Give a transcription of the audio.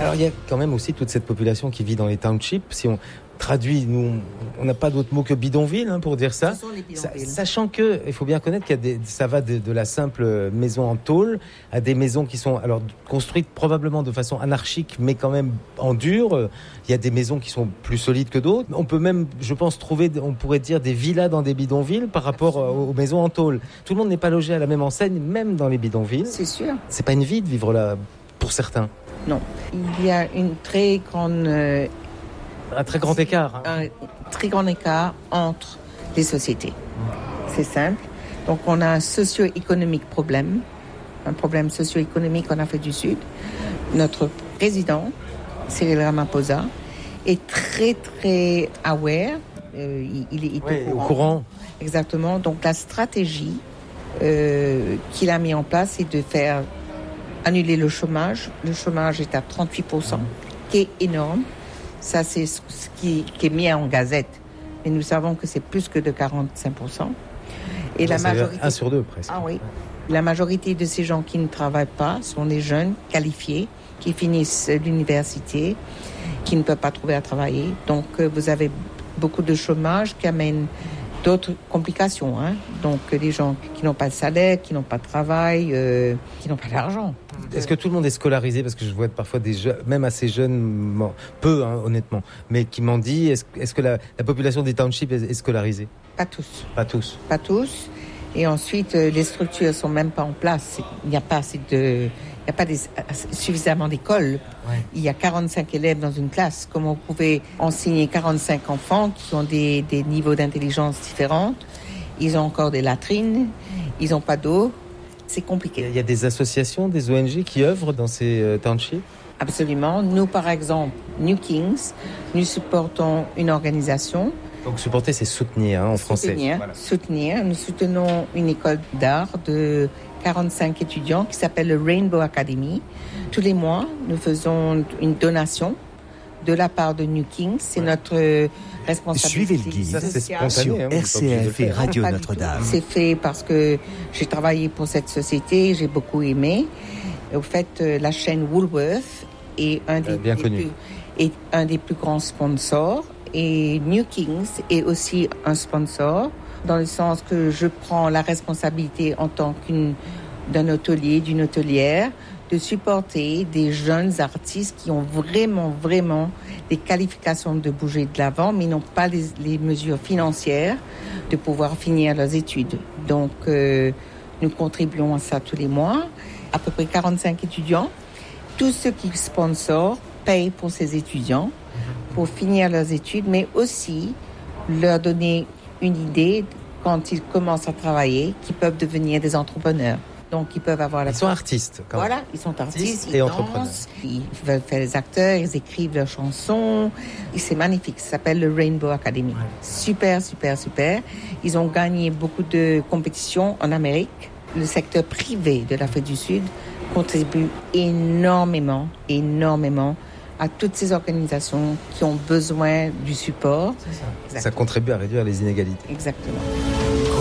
Alors il y a quand même aussi toute cette population qui vit dans les townships. Si on traduit, nous, on n'a pas d'autre mot que bidonville pour dire ça. Ce sont les bidonvilles. Sachant que, il faut bien connaître qu'il y a ça va de la simple maison en tôle à des maisons qui sont alors construites probablement de façon anarchique, mais quand même en dur. Il y a des maisons qui sont plus solides que d'autres. On peut même, je pense, trouver, on pourrait dire, des villas dans des bidonvilles par rapport aux maisons en tôle. Tout le monde n'est pas logé à la même enseigne, même dans les bidonvilles. C'est sûr. C'est pas une vie de vivre là, pour certains. Non. Il y a une très grande... Un très grand écart. Un très grand écart entre les sociétés. C'est simple. Donc, on a un socio-économique problème, un problème socio-économique en Afrique du Sud. Notre président, Cyril Ramaphosa, est très, très aware. Il est au courant. Exactement. Donc, la stratégie qu'il a mis en place, c'est de faire annuler le chômage. Le chômage est à 38%, qui est énorme. Ça, c'est ce qui est mis en gazette. Mais nous savons que c'est plus que de 45%. Et la majorité... 1 sur 2, presque. Ah oui. La majorité de ces gens qui ne travaillent pas sont des jeunes qualifiés qui finissent l'université, qui ne peuvent pas trouver à travailler. Donc, vous avez beaucoup de chômage qui amène d'autres complications. Donc, les gens qui n'ont pas de salaire, qui n'ont pas de travail, qui n'ont pas d'argent. Est-ce que tout le monde est scolarisé? Parce que je vois parfois des jeunes, même assez jeunes, peu honnêtement, mais qui m'ont dit, est-ce que la population des townships est scolarisée? Pas tous. Pas tous. Pas tous. Et ensuite, les structures ne sont même pas en place. Il n'y a pas suffisamment d'écoles. Ouais. Il y a 45 élèves dans une classe. Comment vous pouvez enseigner 45 enfants qui ont des niveaux d'intelligence différents? Ils ont encore des latrines, ils n'ont pas d'eau. C'est compliqué. Il y a des associations, des ONG qui œuvrent dans ces townships? Absolument. Nous, par exemple, New Kings, nous supportons une organisation. Donc supporter, c'est soutenir en français. Voilà. Soutenir. Nous soutenons une école d'art de 45 étudiants qui s'appelle le Rainbow Academy. Tous les mois, nous faisons une donation de la part de New Kings. C'est notre responsabilité. Suivez le guide. Ça, c'est spontané, sur RCF et Radio Notre-Dame. C'est fait parce que j'ai travaillé pour cette société, j'ai beaucoup aimé. Au fait, la chaîne Woolworth est un des plus grands sponsors. Et New Kings est aussi un sponsor, dans le sens que je prends la responsabilité en tant d'un hôtelier, d'une hôtelière, de supporter des jeunes artistes qui ont vraiment des qualifications de bouger de l'avant, mais n'ont pas les mesures financières de pouvoir finir leurs études. Donc, nous contribuons à ça tous les mois. À peu près 45 étudiants. Tous ceux qui sponsorent payent pour ces étudiants pour finir leurs études, mais aussi leur donner une idée quand ils commencent à travailler, qu'ils peuvent devenir des entrepreneurs. Donc, ils peuvent avoir... Ils sont artistes, quand même. Voilà, ils sont artistes, et ils entrepreneurs. dansent, ils veulent faire des acteurs, ils écrivent leurs chansons. Et c'est magnifique, ça s'appelle le Rainbow Academy. Ouais. Super. Ils ont gagné beaucoup de compétitions en Amérique. Le secteur privé de l'Afrique du Sud contribue énormément à toutes ces organisations qui ont besoin du support. Ça contribue à réduire les inégalités. Exactement.